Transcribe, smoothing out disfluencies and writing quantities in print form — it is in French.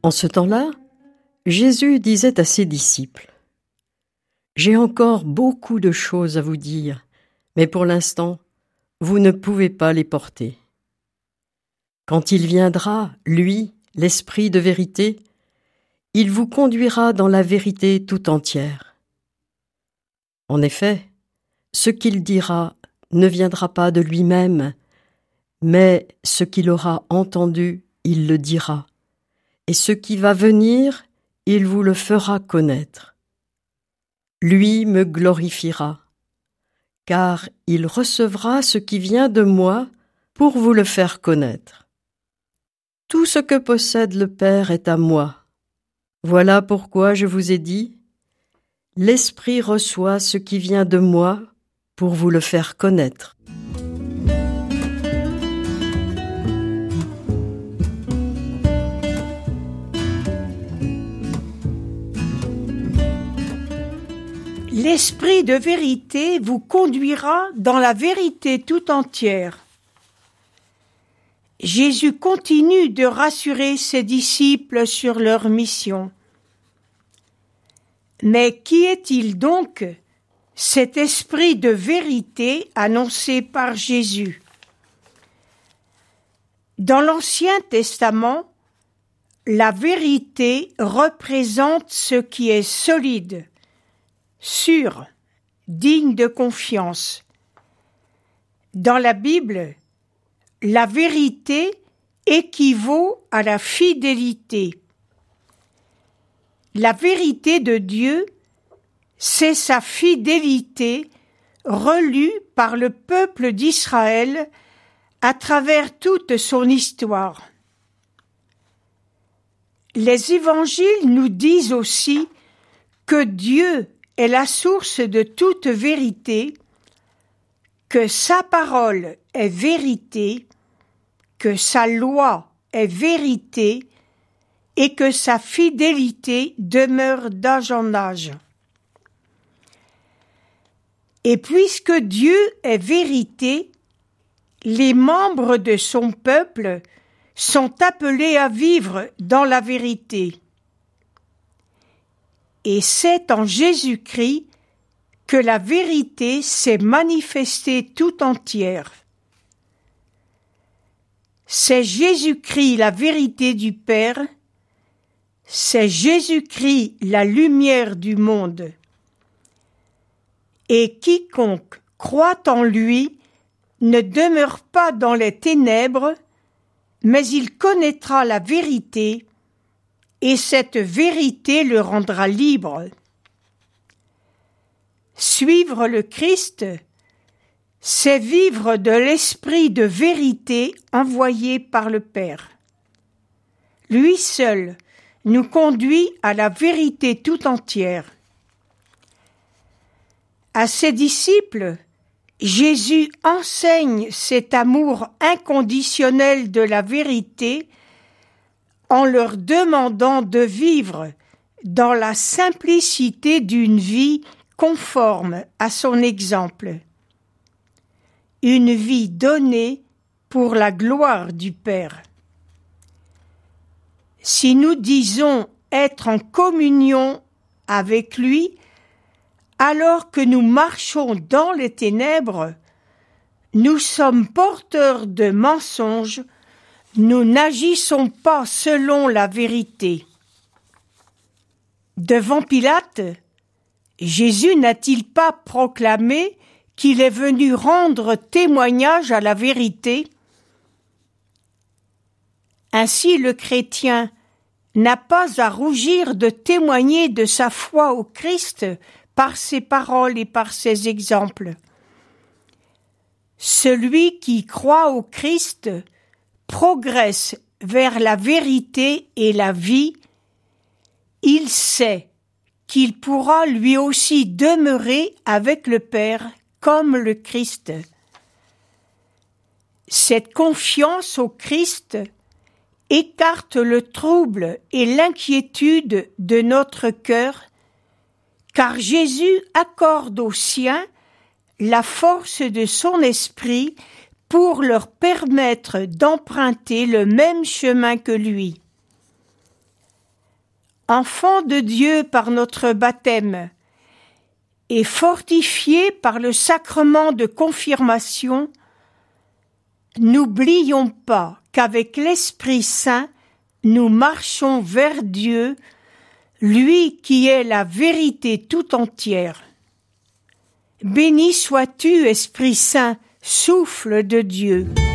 En ce temps-là, Jésus disait à ses disciples : « J'ai encore beaucoup de choses à vous dire, mais pour l'instant, vous ne pouvez pas les porter. Quand il viendra, lui, l'Esprit de vérité, il vous conduira dans la vérité tout entière. En effet, ce qu'il dira ne viendra pas de lui-même, mais ce qu'il aura entendu, il le dira, et ce qui va venir, il vous le fera connaître. Lui me glorifiera, car il recevra ce qui vient de moi pour vous le faire connaître. Tout ce que possède le Père est à moi. Voilà pourquoi je vous ai dit, l'Esprit reçoit ce qui vient de moi pour vous le faire connaître. » L'Esprit de vérité vous conduira dans la vérité tout entière. Jésus continue de rassurer ses disciples sur leur mission. Mais qui est-il donc, cet Esprit de vérité annoncé par Jésus ? Dans l'Ancien Testament, la vérité représente ce qui est solide, sûr, digne de confiance. Dans la Bible, la vérité équivaut à la fidélité. La vérité de Dieu, c'est sa fidélité relue par le peuple d'Israël à travers toute son histoire. Les évangiles nous disent aussi que Dieu est la source de toute vérité, que sa parole est vérité, que sa loi est vérité et que sa fidélité demeure d'âge en âge. Et puisque Dieu est vérité, les membres de son peuple sont appelés à vivre dans la vérité. Et c'est en Jésus-Christ que la vérité s'est manifestée tout entière. C'est Jésus-Christ la vérité du Père, c'est Jésus-Christ la lumière du monde. Et quiconque croit en lui ne demeure pas dans les ténèbres, mais il connaîtra la vérité, et cette vérité le rendra libre. Suivre le Christ, c'est vivre de l'esprit de vérité envoyé par le Père. Lui seul nous conduit à la vérité tout entière. À ses disciples, Jésus enseigne cet amour inconditionnel de la vérité en leur demandant de vivre dans la simplicité d'une vie conforme à son exemple. Une vie donnée pour la gloire du Père. Si nous disons être en communion avec lui, alors que nous marchons dans les ténèbres, nous sommes porteurs de mensonges, nous n'agissons pas selon la vérité. Devant Pilate, Jésus n'a-t-il pas proclamé qu'il est venu rendre témoignage à la vérité ? Ainsi, le chrétien n'a pas à rougir de témoigner de sa foi au Christ par ses paroles et par ses exemples. Celui qui croit au Christ progresse vers la vérité et la vie. Il sait qu'il pourra lui aussi demeurer avec le Père comme le Christ. Cette confiance au Christ écarte le trouble et l'inquiétude de notre cœur, car Jésus accorde aux siens la force de son esprit pour leur permettre d'emprunter le même chemin que lui. enfants de Dieu par notre baptême et fortifiés par le sacrement de confirmation, n'oublions pas qu'avec l'Esprit Saint, nous marchons vers Dieu, lui qui est la vérité tout entière. Béni sois-tu, Esprit Saint, souffle de Dieu.